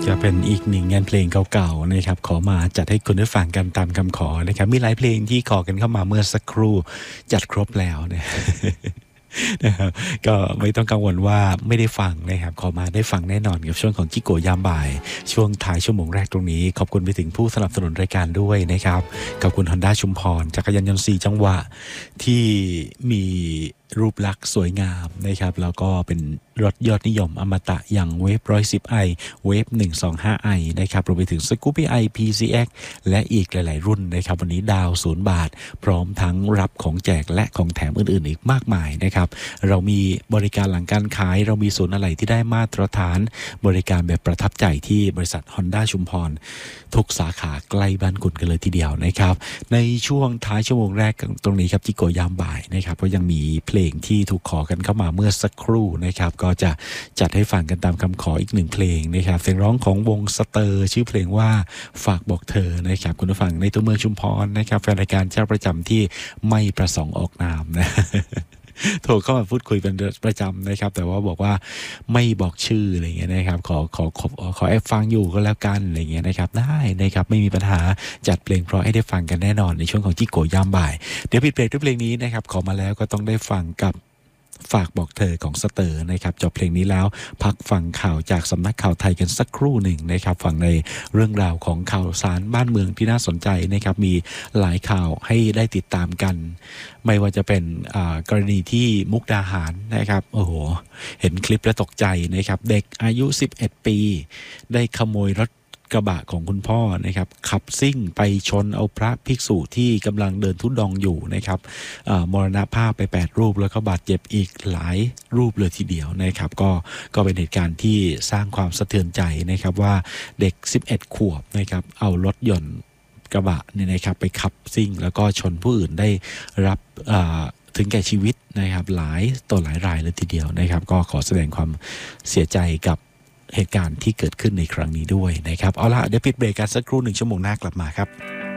จะเป็นอีกหนึ่งงานเพลงเก่าๆนะครับขอมาจัดให้คุณได้ฟังกันตามคำขอนะครับมีหลายเพลงที่ขอกันเข้ามาเมื่อสักครู่จัดครบแล้วนะนะครับก็ไม่ต้องกังวลว่าไม่ได้ฟังนะครับขอมาได้ฟังแน่นอนกับช่วงของจิโกยามบ่ายช่วงท้ายชั่วโมงแรกตรงนี้ขอบคุณไปถึงผู้สนับสนุนรายการด้วยนะครับขอบคุณ Honda ชุมพรจักรยานยนต์4จังหวะที่มีรูปลักษณ์สวยงามนะครับแล้วก็เป็นรถยอดนิยมอมตะอย่างเวฟ 110i เวฟ 125i นะครับรวมไปถึง Scoopy i PCX และอีกหลายๆรุ่นนะครับวันนี้ดาว0 บาทพร้อมทั้งรับของแจกและของแถมอื่นๆอีกมากมายนะครับเรามีบริการหลังการขายเรามีศูนย์อะไหล่ที่ได้มาตรฐานบริการแบบประทับใจที่บริษัท Honda ชุมพรทุกสาขาใกล้บ้านคุณกันเลยทีเดียวนะครับในช่วงท้ายชั่วโมงแรกตรงนี้ครับจิโกยามบ่ายนะครับก็ยังมีเพลงที่ถูกขอกันเข้ามาเมื่อสักครู่นะครับก็จะจัดให้ฟังกันตามคำขออีกหนึ่งเพลงนะครับเสียงร้องของวงสเตอร์ชื่อเพลงว่าฝากบอกเธอนะครับคุณผู้ฟังในตัวเมืองชุมพรนะครับแฟนรายการเจ้าประจำที่ไม่ประสงค์ออกนามนะ โทรเข้ามาพูดคุยเป็นประจำนะครับแต่ว่าบอกว่าไม่บอกชื่ออะไรเงี้ยนะครับขอแอบฟังอยู่ก็แล้วกันอะไรเงี้ยนะครับได้นะครับไม่มีปัญหาจัดเพลงเพราะให้ได้ฟังกันแน่นอนในช่วงของจิโกยามบ่ายเดี๋ยวปิดเพลงด้วยเพลงนี้นะครับขอมาแล้วก็ต้องได้ฟังกับฝากบอกเธอของสเตอร์นะครับจบเพลงนี้แล้วพักฟังข่าวจากสำนักข่าวไทยกันสักครู่หนึ่งนะครับฟังในเรื่องราวของข่าวสารบ้านเมืองที่น่าสนใจนะครับมีหลายข่าวให้ได้ติดตามกันไม่ว่าจะเป็นกรณีที่มุกดาหารนะครับโอ้โหเห็นคลิปแล้วตกใจนะครับเด็กอายุ11ปีได้ขโมยรถกระบะของคุณพ่อนะครับขับซิ่งไปชนเอาพระภิกษุที่กำลังเดินธุดงค์อยู่นะครับมรณภาพไป8รูปแล้วก็บาดเจ็บอีกหลายรูปเลยทีเดียวนะครับก็เป็นเหตุการณ์ที่สร้างความสะเทือนใจนะครับว่าเด็ก11ขวบนะครับเอารถยนต์กระบะเนี่ยนะครับไปขับซิ่งแล้วก็ชนผู้อื่นได้รับถึงแก่ชีวิตนะครับหลายต่อหลายรายเลยทีเดียวนะครับก็ขอแสดงความเสียใจกับเหตุการณ์ที่เกิดขึ้นในครั้งนี้ด้วยนะครับเอาล่ะเดี๋ยวปิดเบรกกันสักครู่1 ชั่วโมงหน้ากลับมาครับ